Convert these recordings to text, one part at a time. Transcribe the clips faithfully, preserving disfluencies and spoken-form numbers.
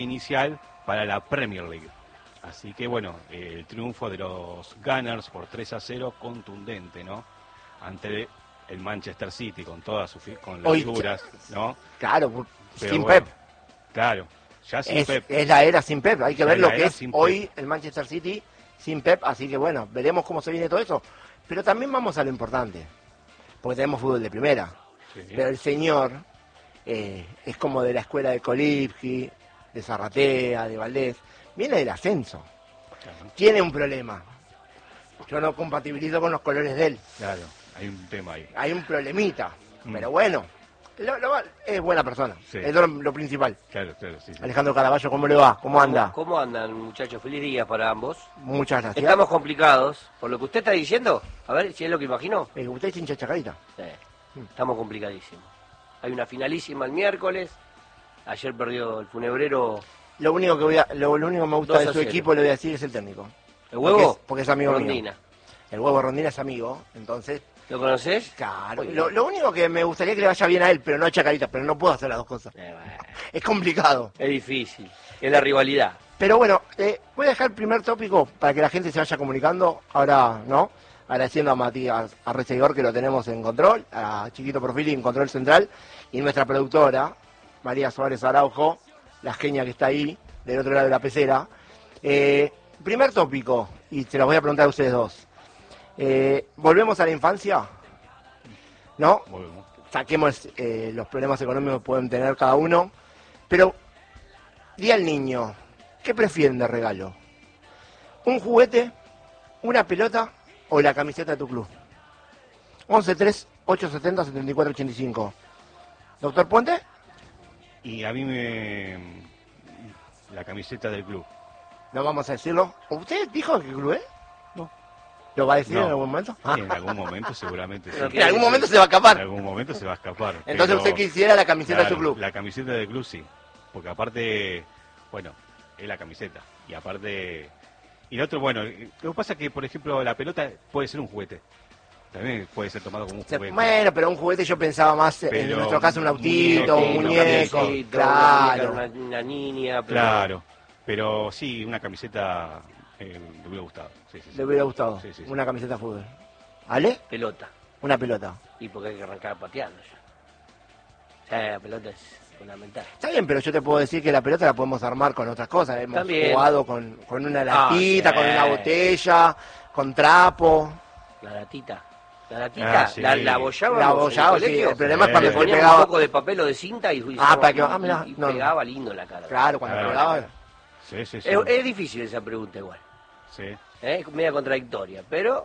inicial para la Premier League. Así que bueno, eh, el triunfo de los Gunners por tres a cero, contundente, ¿no? Ante el Manchester City con todas sus con las Hoy, figuras, ¿no? Claro, Pero sin bueno, Pep. Claro, ya sin Es, Pep. es la era sin Pep. Hay que Ya ver la lo que era es sin hoy Pep. el Manchester City sin Pep. Así que bueno, veremos cómo se viene todo eso. Pero también vamos a lo importante. Porque tenemos fútbol de primera. Sí. Pero el señor eh, es como de la escuela de Kolibski, de Zarratea, de Valdés. Viene del ascenso. Claro. Tiene un problema. Yo no compatibilizo con los colores de él. Claro, hay un tema ahí. Hay un problemita. Mm. Pero bueno, lo- lo va- es buena persona. Sí. Es lo, lo principal. Claro, claro, sí, sí. Alejandro Caraballo, ¿cómo le va? ¿Cómo anda? ¿Cómo andan, muchachos? Feliz día para ambos. Muchas gracias. Estamos complicados. Por lo que usted está diciendo, a ver si es lo que imagino. Eh, ¿Usted es hincha Chacarita? Sí, estamos complicadísimos. Hay una finalísima el miércoles. Ayer perdió el funebrero. Lo único que voy a, lo, lo único que me gusta dos de a su cero. equipo, le voy a decir, es el técnico. ¿El huevo? Porque es, porque es amigo Rondina. mío. El huevo Rondina es amigo, entonces, ¿Lo conoces? claro. Muy Lo, bien. lo único que me gustaría que le vaya bien a él, pero no a Chacarita, pero no puedo hacer las dos cosas. Eh, bueno, Es complicado. es difícil. Es la rivalidad. Pero bueno, eh, voy a dejar el primer tópico para que la gente se vaya comunicando. Ahora, ¿no? Agradeciendo a Matías Arreceguor, que lo tenemos en control, a Chiquito Profili en control central, y nuestra productora, María Suárez Araujo, la genia que está ahí, del otro lado de la pecera. Eh, primer tópico, y se los voy a preguntar a ustedes dos. Eh, ¿Volvemos a la infancia? ¿No? Volvemos. Saquemos eh, los problemas económicos que pueden tener cada uno. Pero, di al niño, ¿qué prefieren de regalo? ¿Un juguete, una pelota o la camiseta de tu club? once tres ocho setenta setenta y cuatro ochenta y cinco. ¿Doctor Puente? Y a mí me... la camiseta del club. No vamos a decirlo. ¿Usted dijo qué club es? No. ¿Lo va a decir No. en algún momento? Sí, en algún momento seguramente sí. Pero En algún momento se va a escapar. En algún momento se va a escapar. Entonces pero- usted quisiera la camiseta Claro, de su club. La camiseta del club sí. Porque aparte, bueno, es la camiseta. Y aparte... Y lo otro, bueno, lo que pasa es que, por ejemplo, la pelota puede ser un juguete. También puede ser tomado como un Se- juguete. Bueno, pero un juguete yo pensaba más, en Pero nuestro caso, un autito, un muñeco, muñeco. camioncito, Claro. Una, una niña. pero- Claro. Pero sí, una camiseta eh, me hubiera gustado. Sí, sí, sí. Le hubiera gustado. Sí, sí, sí. Una camiseta de fútbol. ¿Ale? Pelota. Una pelota. Y porque hay que arrancar pateando ya. O sea, la pelota es fundamental. Está bien, pero yo te puedo decir que la pelota la podemos armar con otras cosas. Hemos También. jugado con, con una Ah, latita, sí. con una botella, con trapo. La latita. La latita, Ah, sí. la, la abollábamos La en abollaba, el sí. colegio. El problema es Sí. cuando Le se poníamos pegaba. un poco de papel o de cinta y, y, Ah, para que- ah, y- mirá, y no, no. pegaba lindo en la cara. Claro, cuando Claro. pegaba. Sí, sí, sí. Es, es difícil esa pregunta igual. Sí. ¿eh? Es media contradictoria, pero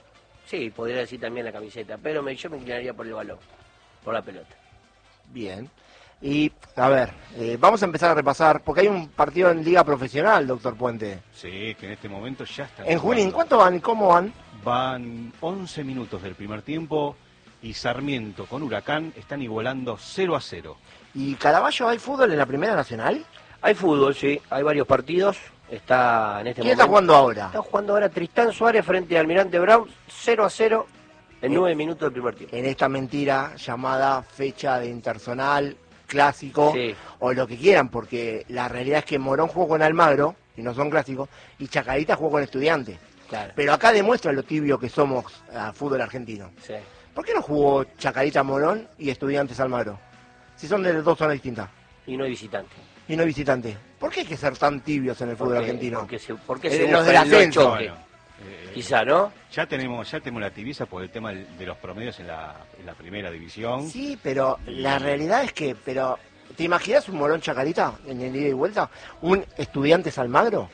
sí, podría decir también la camiseta, pero me, yo me inclinaría por el balón, por la pelota. Bien. Y, a ver, eh, vamos a empezar a repasar, porque hay un partido en Liga Profesional, doctor Puente. Sí, que en este momento ya está. En Junín, jugando. ¿cuánto van y cómo van? Van once minutos del primer tiempo y Sarmiento con Huracán están igualando cero a cero. ¿Y Caraballo hay fútbol en la Primera Nacional? Hay fútbol, sí, hay varios partidos. Está en este ¿Quién momento. está jugando ahora? Está jugando ahora Tristán Suárez frente a Almirante Brown, cero a cero en nueve minutos del primer tiempo. En esta mentira llamada fecha de intersonal, clásico, Sí. o lo que quieran, porque la realidad es que Morón jugó con Almagro, y no son clásicos, y Chacarita jugó con Estudiantes. Claro. Pero acá demuestra lo tibio que somos al fútbol argentino. Sí. ¿Por qué no jugó Chacarita Morón y Estudiantes Almagro? Si son de dos zonas distintas. Y no hay visitante. Y no visitante. ¿Por qué hay que ser tan tibios en el fútbol Porque- argentino? Porque se, porque Eh, se los busca del el no ascenso. choque. Bueno, eh, Quizá, ¿no? ya tenemos ya tenemos la tibieza por el tema del- de los promedios en la, en la primera división. Sí, pero la realidad es que, pero ¿te imaginas un Morón Chacarita en el ida y vuelta? ¿Un Estudiantes Almagro?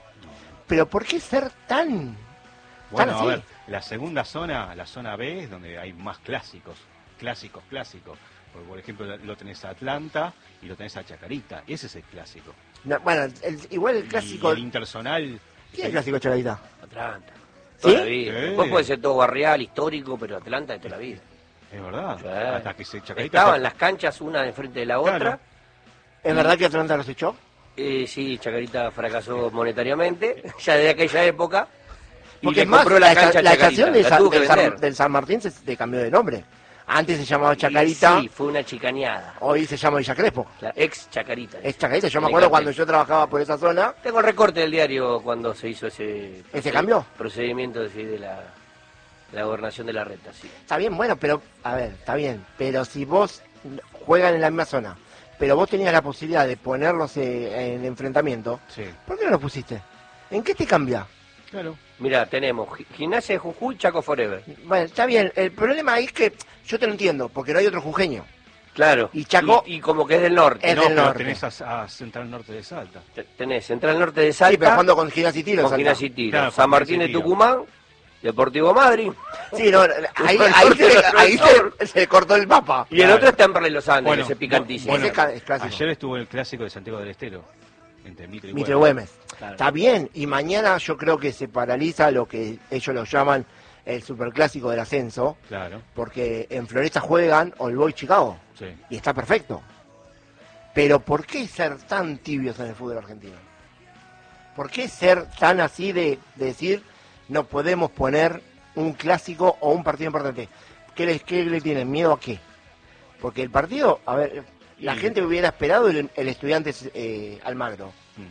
¿Pero por qué ser tan, Bueno, tan a así? ver, la segunda zona, la zona B, es donde hay más clásicos, clásicos, clásicos. Porque, por ejemplo, lo tenés a Atlanta y lo tenés a Chacarita. Ese es el clásico. No, bueno, el- igual el clásico... Y el internacional... ¿Quién es el clásico Chacarita? Atlanta. ¿Sí? Toda la vida. Sí. Después puede ser todo barrial, histórico, pero Atlanta de toda la vida. Es verdad. Sí. Hasta que se Chacarita... Estaban las canchas una enfrente de la Claro. otra. ¿Es verdad que Atlanta los echó? Eh, sí, Chacarita fracasó monetariamente, ya desde aquella época. Y Porque le es más, compró la, la cancha a la Chacarita, estación de la San, tuvo que del San- vender. del San Martín se, se cambió de nombre. Antes se llamaba Chacarita, Y sí, fue una chicaneada. hoy se llama Villa Crespo. La ex Chacarita. Es Chacarita, yo En me el acuerdo cartel. cuando yo trabajaba por esa zona. Tengo el recorte del diario cuando se hizo ese... ¿Ese cambio? Procedimiento de, sí, de la, de la gobernación de la reta, sí. Está bien, bueno, pero, a ver, está bien, pero si vos juegan en la misma zona, pero vos tenías la posibilidad de ponerlos eh, en enfrentamiento, Sí, ¿por qué no los pusiste? ¿En qué te cambia? claro. Mira, tenemos Gi- Gimnasia de Jujuy, Chaco Forever. Bueno, está bien, el problema es que yo te lo entiendo, porque no hay otro jujeño. Claro. Y Chaco- Y, y como que es del norte. Es no, del pero norte. tenés a, a Central Norte de Salta. Te- Tenés Central Norte de Salta, Sí, pero jugando con Gimnasia y Tiro. con Salta. Gimnasia y Tiro, Claro, San con Martín Gimnasia de y Tiro. Tucumán, Deportivo Madrid. Sí, no, ahí, Con el ahí, norte se, de ahí nuestro se, se cortó el mapa. Y el Claro. otro es Temperley Los Andes, Bueno, ese es picantísimo. bueno, Ese es ca- es clásico. Ayer estuvo el clásico de Santiago del Estero, entre Mitre y Mitre Güemes. Güemes. Claro. Está bien, y mañana yo creo que se paraliza lo que ellos lo llaman el superclásico del ascenso, Claro, porque en Floresta juegan All Boys Chicago, sí. y está perfecto. Pero ¿por qué ser tan tibios en el fútbol argentino? ¿Por qué ser tan así de, de decir no podemos poner un clásico o un partido importante? ¿Qué le, qué le tienen miedo a qué? Porque el partido, a ver, la Y- gente hubiera esperado el, el estudiante eh, Almagro.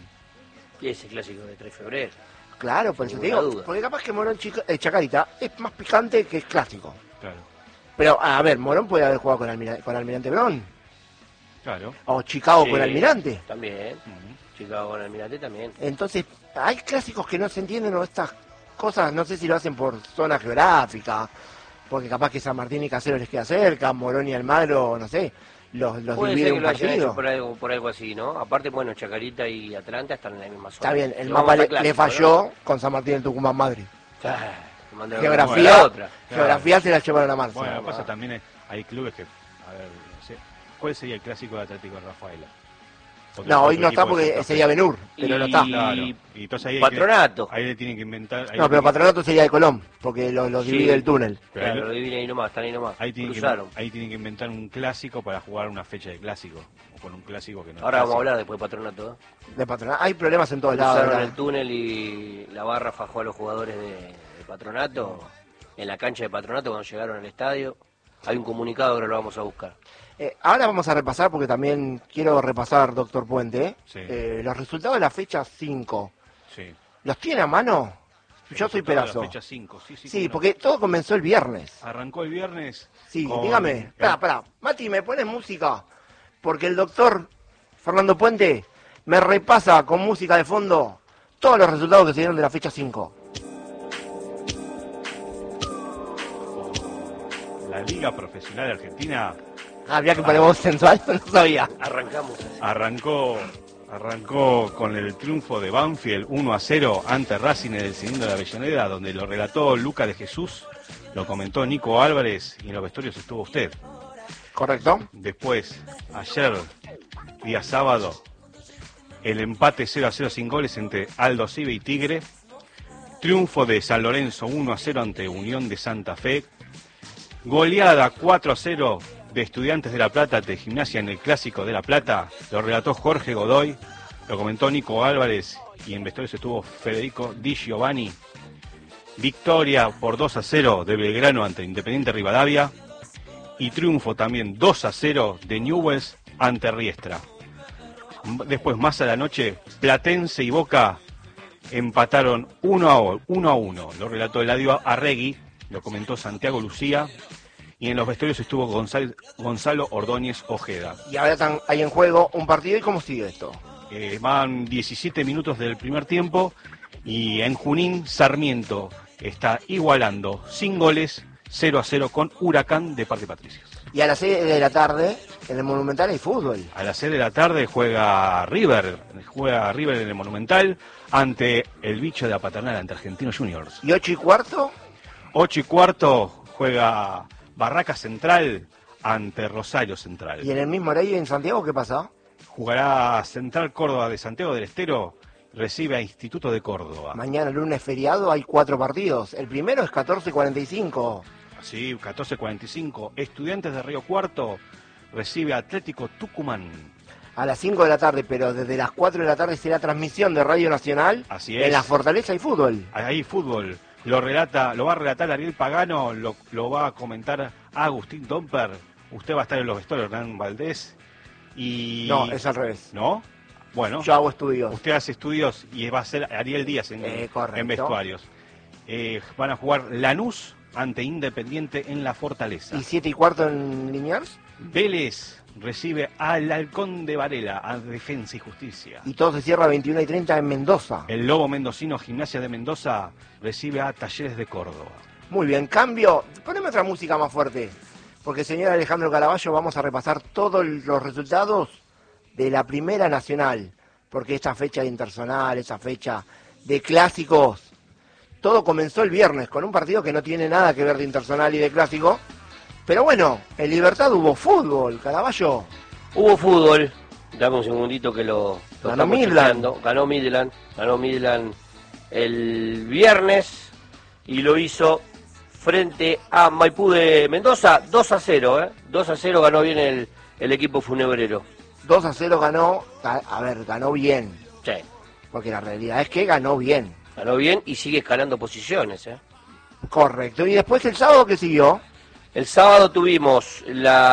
Mm. Y ese clásico de tres de febrero. Claro, por eso te Ninguna digo, duda. porque capaz que Morón Chica- eh, Chacarita es más picante que es clásico. Claro, Pero, a ver, Morón puede haber jugado con, Almira- con Almirante Brown, claro. o Chicago Sí, con Almirante. También. Mm. Chicago con Almirante también. Entonces, hay clásicos que no se entienden o estas cosas, no sé si lo hacen por zona geográfica, porque capaz que San Martín y Caseros les queda cerca, Morón y Almagro, no sé, los, los Puede divide ser que un lo hayan partido. hecho por algo, por algo así, ¿no? Aparte, bueno, Chacarita y Atlanta están en la misma zona. Está bien, el Y mapa vamos a le, clásico, le falló con San Martín y Tucumán Madrid. ¿no? Ah, te mandaron Geografía, una a otra. geografía se la llevaron a marzo. Bueno, pasa también, es- hay clubes que, a ver, no sé, ¿cuál sería el clásico de Atlético de Rafaela? Otro- No, hoy otro no equipo está de porque Santa Fe. sería Benur, pero no está. Y- Claro, y entonces ahí hay Patronato. Que, ahí le tienen que inventar. ahí No, le pero tienen- Patronato sería de Colón, porque los lo Sí. divide el túnel. pero ahí- Claro, lo dividen ahí nomás, están ahí nomás. Ahí tienen, que, Cruzaron. ahí tienen que inventar un clásico para jugar una fecha de clásico. O con un clásico que no es Ahora vamos a clásico. hablar después de Patronato. ¿eh? De Patronato. Hay problemas en todos lados. Cruzaron ¿verdad? el túnel y la barra fajó a los jugadores de, de Patronato en la cancha de Patronato cuando llegaron al estadio. Hay un comunicado, ahora lo vamos a buscar. Eh, ahora vamos a repasar, porque también quiero repasar, doctor Puente, Sí. eh, los resultados de la fecha cinco. Sí. ¿Los tiene a mano? Yo soy Resultado de la perazo. fecha cinco, sí, sí. Sí, cómo no. porque todo comenzó el viernes. Arrancó el viernes. Sí, con- dígame. Espera, espera. Mati, ¿me pones música? Porque el doctor Fernando Puente me repasa con música de fondo todos los resultados que se dieron de la fecha cinco. La Liga Profesional Argentina Ah, había que poner voz sensual, no sabía. Arrancamos así. arrancó arrancó con el triunfo de Banfield uno a cero ante Racing en el cilindro de Avellaneda, donde lo relató Luca de Jesús, lo comentó Nico Álvarez y en los vestuarios estuvo usted. ¿Correcto? Después, ayer, día sábado, el empate cero a cero sin goles entre Aldo Cibe y Tigre. Triunfo de San Lorenzo uno a cero ante Unión de Santa Fe. Goleada cuatro a cero de Estudiantes de La Plata ante Gimnasia en el Clásico de La Plata. Lo relató Jorge Godoy, lo comentó Nico Álvarez y en vestuarios estuvo Federico Di Giovanni. Victoria por dos a cero de Belgrano ante Independiente Rivadavia. Y triunfo también dos a cero de Newell's ante Riestra. M- Después, más a la noche, Platense y Boca empataron uno a uno. Lo relató Eladio Arregui, lo comentó Santiago Lucía. Y en los vestuarios estuvo Gonzalo, Gonzalo Ordóñez Ojeda. Y ahora están ahí en juego un partido. ¿Y cómo sigue esto? Eh, van diecisiete minutos del primer tiempo. Y en Junín, Sarmiento está igualando sin goles cero a cero con Huracán de Parque Patricios. Y a las seis de la tarde, en el Monumental hay fútbol. A las seis de la tarde juega River, juega River en el Monumental ante el bicho de la paternal, ante Argentinos Juniors. Y ocho y cuarto, Ocho y cuarto juega Barraca Central ante Rosario Central. y en el mismo horario en Santiago, ¿qué pasa? Jugará Central Córdoba de Santiago del Estero, recibe a Instituto de Córdoba. Mañana lunes feriado hay cuatro partidos. El primero es catorce cuarenta y cinco. Sí, catorce cuarenta y cinco. Estudiantes de Río Cuarto recibe a Atlético Tucumán. A las cinco de la tarde, pero desde las cuatro de la tarde será transmisión de Radio Nacional. Así es. En la Fortaleza hay fútbol. Ahí fútbol. Lo relata, lo va a relatar Ariel Pagano, lo, lo va a comentar a Agustín Domper. Usted va a estar en los vestuarios, Hernán Valdés. Y... No, es al revés. ¿No? Bueno. Yo hago estudios. Usted hace estudios y va a ser Ariel Díaz en, Eh, correcto. en vestuarios. Eh, van a jugar Lanús ante Independiente en la Fortaleza. ¿Y siete y cuarto en Liniers? Vélez recibe al Halcón de Varela, a Defensa y Justicia. Y todo se cierra a veintiuna y treinta en Mendoza. El Lobo Mendocino Gimnasia de Mendoza recibe a Talleres de Córdoba. Muy bien, cambio. Poneme otra música más fuerte. Porque, señor Alejandro Caraballo, vamos a repasar todos los resultados de la Primera Nacional. Porque esta fecha de Interzonal, esa fecha de clásicos, todo comenzó el viernes con un partido que no tiene nada que ver de Interzonal y de clásico. Pero bueno, en Libertad hubo fútbol, Caraballo. Hubo fútbol. Dame un segundito que lo, lo Ganó estamos Midland. chequeando. Ganó Midland. Ganó Midland el viernes y lo hizo frente a Maipú de Mendoza, dos a cero, ¿eh? dos a cero ganó bien el, el equipo funebrero. dos a cero ganó, a, a ver, ganó bien. Sí, Porque la realidad es que ganó bien. ganó bien y sigue escalando posiciones, ¿eh? Correcto. Y después el sábado, ¿qué siguió? El sábado tuvimos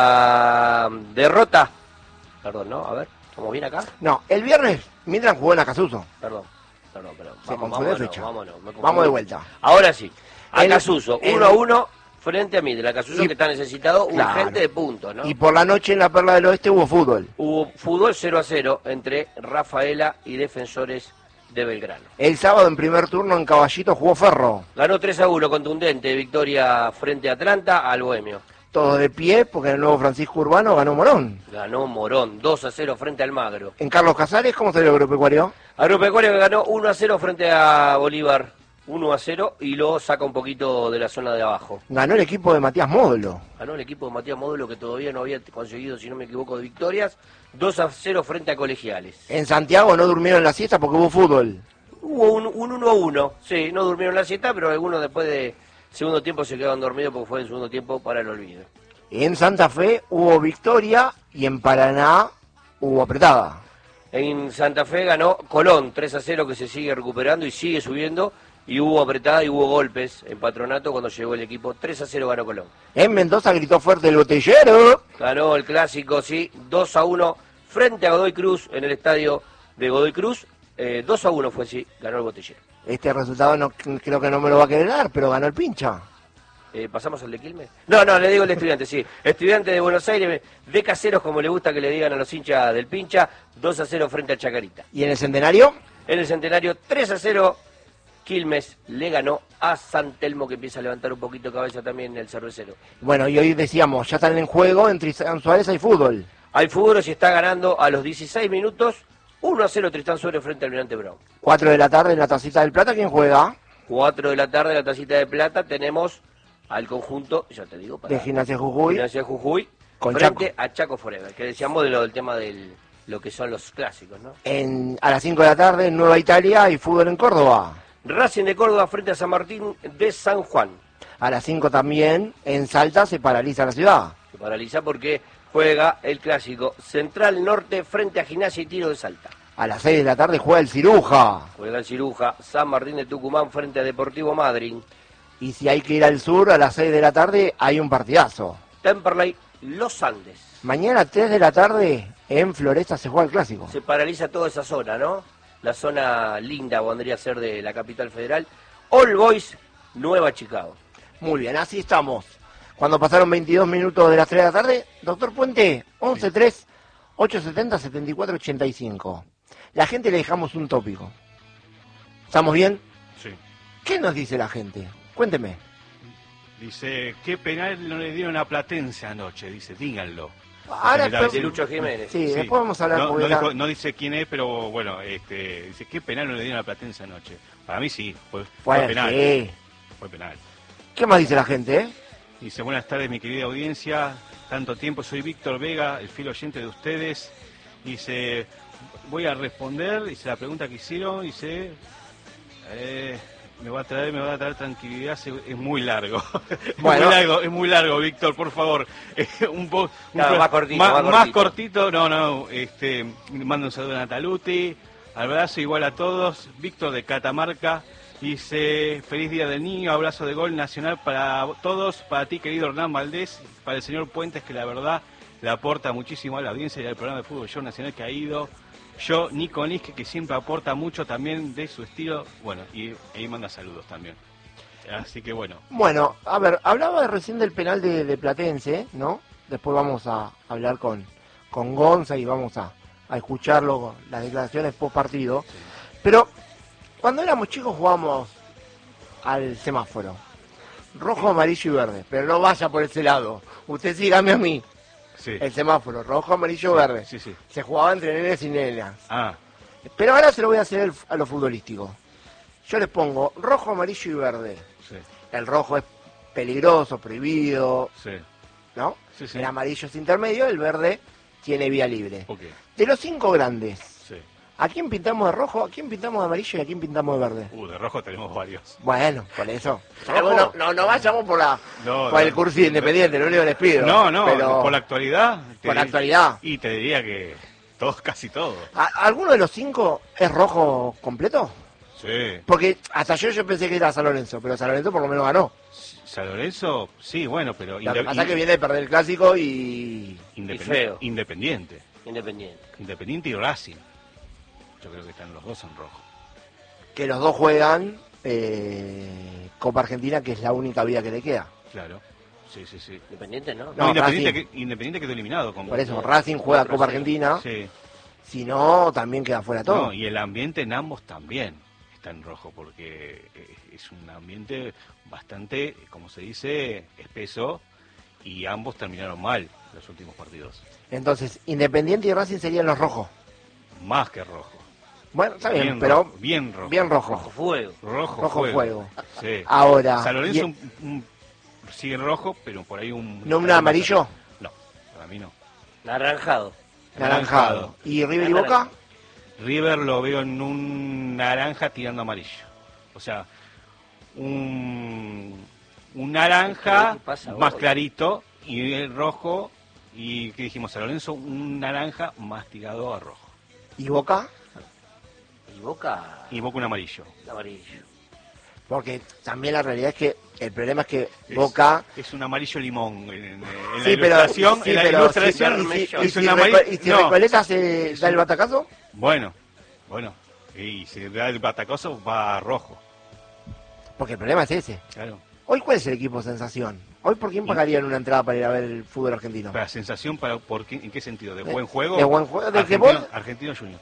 la derrota. Perdón, ¿no? A ver, ¿estamos bien acá? No, el viernes Midland jugó en Acasuso. Perdón, perdón, perdón. Se Vamos, confundió vámonos, fecha. vámonos, me confundí. Vamos de vuelta. Ahora sí. El- Acasuso, el- uno a uno frente a Midland. Acasuso Y- que está necesitado Claro. urgente de puntos, ¿no? Y por la noche en la Perla del Oeste hubo fútbol. Hubo fútbol cero a cero entre Rafaela y Defensores de Belgrano. El sábado en primer turno en Caballito jugó Ferro. Ganó tres a uno, contundente, victoria frente a Atlanta al Bohemio. Todos de pie porque en el nuevo Francisco Urbano ganó Morón. Ganó Morón, dos a cero frente al Magro. En Carlos Casares, ¿cómo salió el agropecuario? Agropecuario que ganó uno a cero frente a Bolívar, uno a cero, y lo saca un poquito de la zona de abajo. Ganó el equipo de Matías Módulo. Ganó el equipo de Matías Módulo que todavía no había conseguido, si no me equivoco, de victorias, dos a cero frente a Colegiales. En Santiago no durmieron la siesta porque hubo fútbol. Hubo un, un uno a uno, sí, no durmieron la siesta, pero algunos después de segundo tiempo se quedaron dormidos porque fue en segundo tiempo para el olvido. En Santa Fe hubo victoria y en Paraná hubo apretada. En Santa Fe ganó Colón, tres a cero, que se sigue recuperando y sigue subiendo, y hubo apretada y hubo golpes en Patronato cuando llegó el equipo, tres a cero ganó Colón. En Mendoza gritó fuerte el botellero. Ganó el clásico, sí, dos a uno frente a Godoy Cruz en el estadio de Godoy Cruz, eh, dos a uno fue, sí, ganó el botellero. Este resultado no, creo que no me lo va a querer dar, pero ganó el pincha. Eh, ¿Pasamos al de Quilmes? No, no, le digo el de Estudiante, sí. Estudiante de Buenos Aires, de Caseros, como le gusta que le digan a los hinchas del pincha, dos a cero frente al Chacarita. ¿Y en el Centenario? En el Centenario, tres a cero, Quilmes le ganó a San Telmo, que empieza a levantar un poquito de cabeza también el cervecero. Bueno, y hoy decíamos, ya están en juego, en Tristán Suárez hay fútbol. Hay fútbol, se está ganando a los dieciséis minutos, uno a cero Tristán Suárez frente al Almirante Brown. cuatro de la tarde en la Tacita del Plata, ¿quién juega? cuatro de la tarde, la tacita de plata, tenemos al conjunto, ya te digo, para De Gimnasia Jujuy. Gimnasia Jujuy, Con frente Chaco. a Chaco Forever, que decíamos de lo del tema del lo que son los clásicos, ¿no? En, a las cinco de la tarde en Nueva Italia hay fútbol en Córdoba. Racing de Córdoba frente a San Martín de San Juan. A las cinco también en Salta se paraliza la ciudad. Se paraliza porque juega el clásico Central Norte frente a Gimnasia y Tiro de Salta. A las seis de la tarde juega el Ciruja. Juega el Ciruja San Martín de Tucumán frente a Deportivo Madryn. Y si hay que ir al sur, a las seis de la tarde hay un partidazo. Temperley, Los Andes. Mañana tres de la tarde en Floresta se juega el clásico. Se paraliza toda esa zona, ¿no? La zona linda vendría a ser de la capital federal. All Boys, Nueva Chicago. Muy bien, así estamos. Cuando pasaron veintidós minutos de las tres de la tarde, doctor Puente, once tres, ochocientos setenta, setenta y cuatro ochenta y cinco. La gente le dejamos un tópico. ¿Estamos bien? Sí. ¿Qué nos dice la gente? Cuénteme. Dice, ¿qué penal no le dieron a Platense anoche? Dice, díganlo. Ahora, General, De Lucho Jiménez. Sí, Sí. después vamos a hablar No, porque no la- dijo- no dice quién es, pero bueno, este, dice, ¿qué penal no le dieron a Platense anoche? Para mí sí, fue, fue Bueno, penal. sí. Fue penal. ¿Qué más dice la gente, eh? Dice, buenas tardes, mi querida audiencia. Tanto tiempo, soy Víctor Vega, el fiel oyente de ustedes. Dice, voy a responder, dice, la pregunta que hicieron, dice, eh, me va a traer, me va a traer tranquilidad, se- es muy largo. es Bueno. muy largo, es muy largo, Víctor, por favor. Eh, un po- un Claro, pro- más cortito, más, más más cortito. cortito, no, no, este, mando un saludo a Nataluti, abrazo igual a todos. Víctor de Catamarca, Dice, feliz día del niño, abrazo de gol nacional para todos, para ti querido Hernán Valdés, para el señor Puentes que la verdad le aporta muchísimo a la audiencia y al programa de fútbol Show Nacional que ha ido. Yo, Nico Nisque, que siempre aporta mucho también de su estilo, bueno, y ahí manda saludos también. Así que bueno. Bueno, a ver, hablaba recién del penal de, de Platense, ¿no? Después vamos a hablar con, con Gonza y vamos a, a escucharlo, las declaraciones post partido. Sí. Pero cuando éramos chicos jugábamos al semáforo. Rojo, amarillo y verde. Pero no vaya por ese lado. Usted sígame a mí. Sí. El semáforo, rojo, amarillo, Sí, verde. sí, sí. Se jugaba entre nenes y nenas. Ah, Pero ahora se lo voy a hacer el- a lo futbolístico. Yo les pongo rojo, amarillo y verde. sí, El rojo es peligroso, prohibido, sí, ¿no? sí, sí. El amarillo es intermedio, el verde tiene vía libre. Ok, De los cinco grandes, sí. ¿a quién pintamos de rojo, a quién pintamos de amarillo y a quién pintamos de verde? Uh, de rojo tenemos varios. Bueno, por eso. ¿Rojo? No, no, no vayamos por, la, No, por no. el curso independiente, lo único que les pido. No, no, pero por la actualidad. te por la di- actualidad. Y te diría que todos, casi todos. ¿A- ¿Alguno de los cinco es rojo completo? Sí. Porque hasta yo, yo pensé que era San Lorenzo, pero San Lorenzo por lo menos ganó. San Lorenzo, sí, bueno, pero Lo que inde- pasa es que viene de perder el clásico y... independ- Y feo. Independiente. Independiente. Independiente y Racing. Yo creo que están los dos en rojo. que los dos juegan eh, Copa Argentina, que es la única vía que le queda. Claro. Sí, sí, sí. Independiente, ¿no? No, No, Independiente, Racing. que, Independiente quedó eliminado. Con Por eso, Racing juega Copa Argentina, Sí. si no, también queda fuera todo. No, y el ambiente en ambos también está en rojo, porque eh, es un ambiente bastante, como se dice, espeso, y ambos terminaron mal los últimos partidos. Entonces, Independiente y Racing serían los rojos. Más que rojo. Bueno, está bien, Bien pero rojo, bien rojo. bien rojo. Rojo fuego. Rojo, Rojo fuego. fuego. Sí. Ahora, San Lorenzo y- un- un- sigue rojo, pero por ahí un... ¿no un amarillo? No, para mí no. Naranjado. Naranjado. ¿Y River y Boca? River lo veo en un naranja tirando amarillo. O sea, un, un naranja ¿Qué pasa más hoy? clarito y el rojo, y ¿qué dijimos? San Lorenzo, un naranja más tirado a rojo. ¿Y Boca? Y Boca, Y Boca un amarillo. amarillo. Porque también la realidad es que el problema es que Es- Boca... Es un amarillo limón. En, en- en la Sí, pero- ilustración, sí, en la pero ilustración si- y si- y es si un Reco- amarillo. ¿Y si no, Recoleta se Es da el un- batacazo? bueno, bueno. Y si da el batacoso va a rojo. Porque el problema es ese. Claro. Hoy, ¿cuál es el equipo sensación? Hoy, ¿por quién pagarían una entrada para ir a ver el fútbol argentino? Para sensación, para, por qué- ¿en qué sentido? ¿De De- buen juego? de buen juego, ¿de que Argentino, vos- Argentino Junior.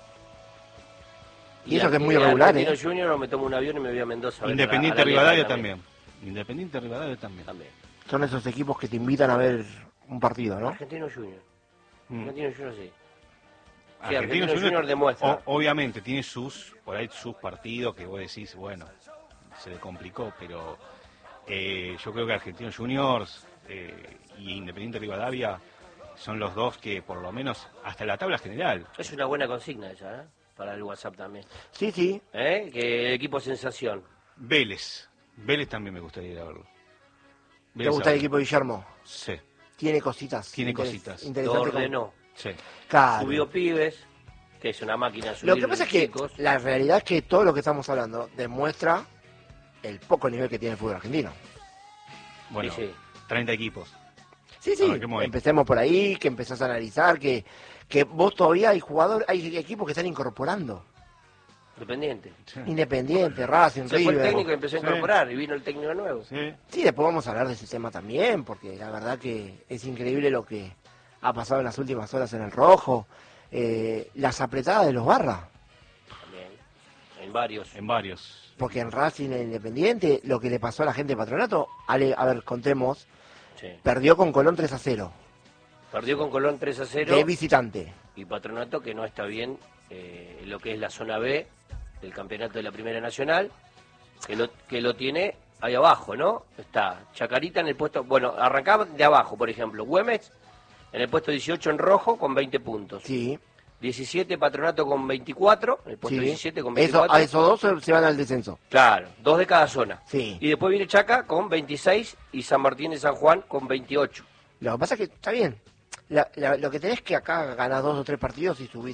Y eso que es muy irregular, Argentino ¿eh? Junior, me tomo un avión y me voy a Mendoza. a ver Independiente a la- a la Rivadavia Liga también. Independiente Rivadavia también. También. Son esos equipos que te invitan a ver un partido, ¿no? Argentino Junior. Mm. Argentino Junior sí. Sí, Argentino Argentino Junior, Junior demuestra. o- obviamente tiene sus, por ahí sus partidos que vos decís, bueno, se le complicó, pero eh, yo creo que Argentinos Juniors eh, y Independiente Rivadavia son los dos que por lo menos hasta la tabla general. Es una buena consigna esa, ¿eh? Para el WhatsApp también. Sí, sí. ¿Eh? Que el equipo sensación. Vélez, Vélez también me gustaría ir a verlo. ¿Te Vélez gusta el a- equipo de Guillermo? Sí, Tiene cositas. Tiene interes- cositas. Lo Interesantes. como- ordenó. sí. Claro. Subió pibes, que es una máquina. Lo subir que pasa es que chicos. la realidad es que todo lo que estamos hablando demuestra el poco nivel que tiene el fútbol argentino. Bueno, Sí, sí. treinta equipos. Sí, A sí. ver, ¿qué mueve? Empecemos por ahí, que empezás a analizar, que, que vos todavía hay jugadores, hay equipos que están incorporando. Independiente. Sí. Independiente, Racing, Se fue el River. técnico y empezó a Sí. incorporar y vino el técnico nuevo. Sí. Sí, después vamos a hablar de ese tema también, porque la verdad que es increíble lo que ha pasado en las últimas horas en el rojo, eh, las apretadas de los barras, También. En varios. En varios. porque en Racing e Independiente, lo que le pasó a la gente de Patronato, Ale, a ver, contemos, Sí. perdió con Colón tres a cero, Perdió con Colón tres a cero. de visitante. Y Patronato que no está bien eh, en lo que es la zona B del campeonato de la Primera Nacional, que lo, que lo tiene ahí abajo, ¿no? Está Chacarita en el puesto, bueno, arrancaba de abajo, por ejemplo, Güemes en el puesto dieciocho en rojo con veinte puntos, Sí, diecisiete Patronato con veinticuatro, en el puesto sí. diecisiete con Eso, veinticuatro, a esos dos se- se van al descenso. claro, dos de cada zona. Sí. Y después viene Chaca con veintiséis y San Martín de San Juan con veintiocho. Lo que pasa es que está bien. La- la- lo que tenés que acá ganar dos o tres partidos y subís a,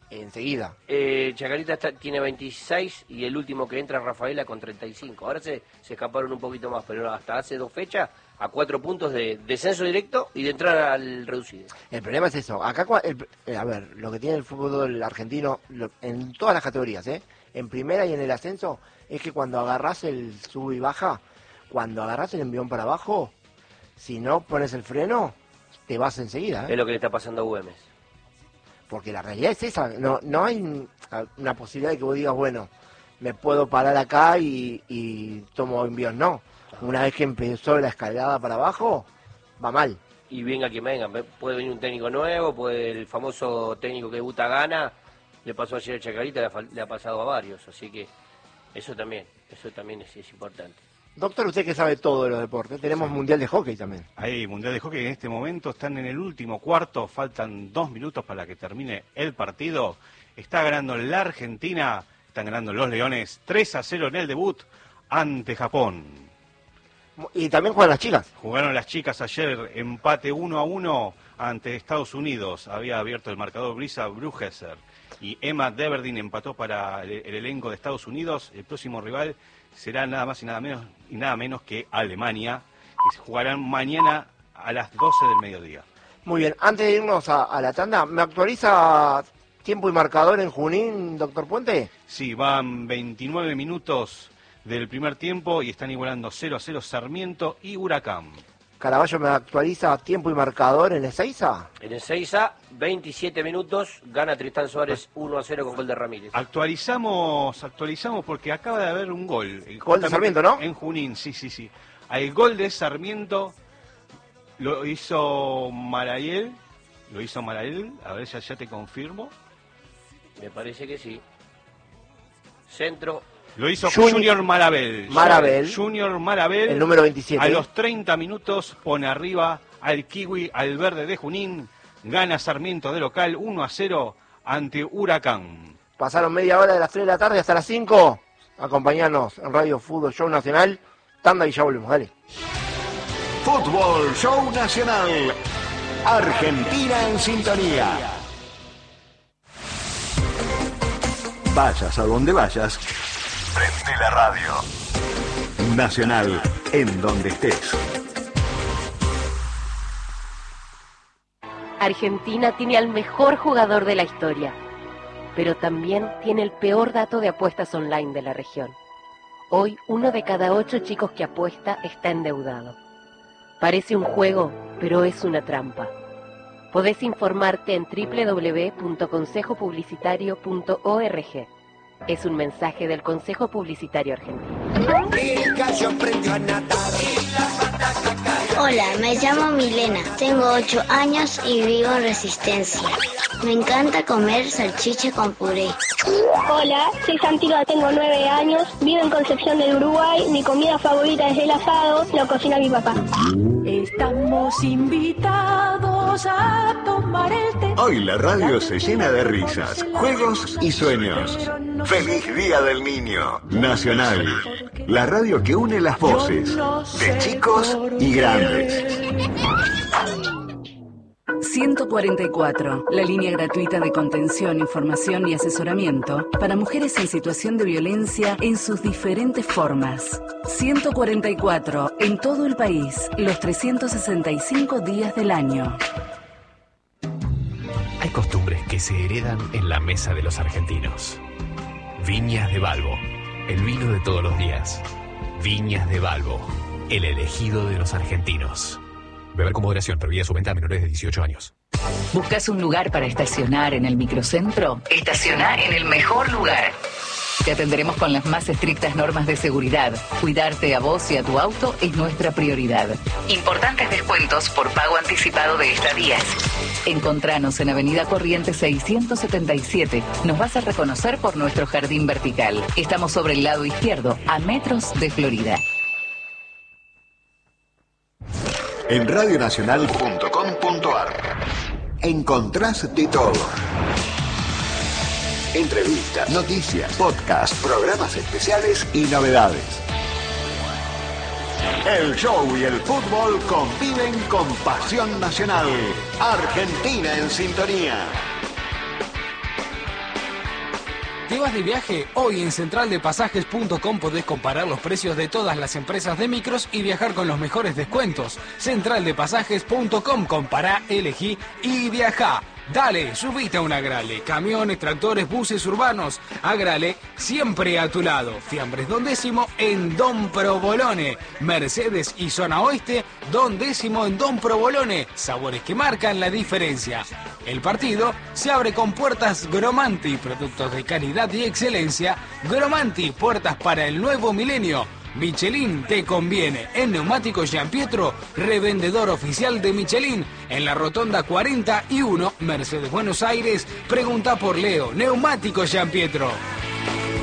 enseguida. Eh, Chacarita está, tiene veintiséis y el último que entra es Rafaela con treinta y cinco. Ahora se, se escaparon un poquito más, pero hasta hace dos fechas a cuatro puntos de descenso directo y de entrar al reducido. El problema es eso. Acá, el, eh, a ver, lo que tiene el fútbol argentino lo, en todas las categorías, ¿eh? En primera y en el ascenso, es que cuando agarrás el sub y baja, cuando agarrás el envión para abajo, si no pones el freno, te vas enseguida, ¿eh? Es lo que le está pasando a Güemes. Porque la realidad es esa, no no hay una posibilidad de que vos digas, bueno, me puedo parar acá y, y tomo envíos, no. Una vez que empezó la escalada para abajo, va mal. Y venga quien venga, puede venir un técnico nuevo, puede el famoso técnico que debuta gana, le pasó ayer a Chacarita, le ha, le ha pasado a varios, así que eso también, eso también es, es importante. Doctor, usted que sabe todo de los deportes, tenemos sí. Mundial de Hockey también. Hay Mundial de Hockey en este momento, están en el último cuarto, faltan dos minutos para que termine el partido. Está ganando la Argentina, están ganando los Leones tres a cero en el debut ante Japón. Y también juegan las chicas. Jugaron las chicas ayer, empate uno a uno ante Estados Unidos. Había abierto el marcador Brisa Brugesser y Emma Deverdin empató para el, el elenco de Estados Unidos. El próximo rival será nada más y nada menos y nada menos que Alemania, que se jugarán mañana a las doce del mediodía. Muy bien, antes de irnos a, a la tanda, ¿me actualiza tiempo y marcador en Junín, doctor Puente? Sí, van veintinueve minutos del primer tiempo y están igualando cero a cero Sarmiento y Huracán. Caraballo, ¿me actualiza tiempo y marcador en Ezeiza? En Ezeiza, veintisiete minutos, gana Tristán Suárez uno a cero con gol de Ramírez. Actualizamos, actualizamos porque acaba de haber un gol. Gol de Sarmiento, ¿no? En Junín, sí, sí, sí. El gol de Sarmiento lo hizo Marayel, lo hizo Marayel, a ver, ya, ya te confirmo. Me parece que sí. Centro. Lo hizo Junior, Junior Marabel. Marabel. Junior Marabel. El número veintisiete. A los treinta minutos pone arriba al Kiwi, al verde de Junín. Gana Sarmiento de local uno a cero ante Huracán. Pasaron media hora de las tres de la tarde hasta las cinco. Acompañanos en Radio Fútbol Show Nacional. Tanda y ya volvemos, dale. Fútbol Show Nacional. Argentina en sintonía. Vayas a donde vayas. Prende la radio. Nacional, en donde estés. Argentina tiene al mejor jugador de la historia, pero también tiene el peor dato de apuestas online de la región. Hoy, uno de cada ocho chicos que apuesta está endeudado. Parece un juego, pero es una trampa. Podés informarte en doble u doble u doble u punto consejo publicitario punto org. Es un mensaje del Consejo Publicitario Argentino. Hola, me llamo Milena, tengo ocho años y vivo en Resistencia. Me encanta comer salchicha con puré. Hola, soy Santiago, tengo nueve años, vivo en Concepción del Uruguay, mi comida favorita es el asado, lo cocina mi papá. Estamos invitados a tomar el té. Hoy la radio se llena de risas, juegos y sueños. ¡Feliz Día del Niño! Nacional, la radio que une las voces de chicos y grandes. ciento cuarenta y cuatro, la línea gratuita de contención, información y asesoramiento para mujeres en situación de violencia en sus diferentes formas. ciento cuarenta y cuatro, en todo el país, los trescientos sesenta y cinco días del año. Hay costumbres que se heredan en la mesa de los argentinos. Viñas de Balbo, el vino de todos los días. Viñas de Balbo, el elegido de los argentinos. Beber con moderación, prohibida su venta a menores de dieciocho años. ¿Buscas un lugar para estacionar en el microcentro? Estaciona en el mejor lugar. Te atenderemos con las más estrictas normas de seguridad. Cuidarte a vos y a tu auto es nuestra prioridad. Importantes descuentos por pago anticipado de estadías. Encontranos en Avenida Corrientes seiscientos setenta y siete. Nos vas a reconocer por nuestro jardín vertical. Estamos sobre el lado izquierdo, a metros de Florida. En radio nacional punto com punto ar encontrás de todo. Entrevistas, noticias, podcasts, programas especiales y novedades. El show y el fútbol conviven con pasión nacional. Argentina en sintonía. ¿Te vas de viaje? Hoy en central de pasajes punto com podés comparar los precios de todas las empresas de micros y viajar con los mejores descuentos. central de pasajes punto com, compará, elegí y viajá. Dale, subite a un Agrale. Camiones, tractores, buses urbanos. Agrale, siempre a tu lado. Fiambres Don Décimo en Don Provolone. Mercedes y Zona Oeste, Don Décimo en Don Provolone. Sabores que marcan la diferencia. El partido se abre con puertas Gromanti, productos de calidad y excelencia. Gromanti, puertas para el nuevo milenio. Michelin te conviene. En Neumáticos Giampietro, revendedor oficial de Michelin. En la Rotonda cuarenta y uno, Mercedes Buenos Aires, pregunta por Leo. Neumáticos Giampietro.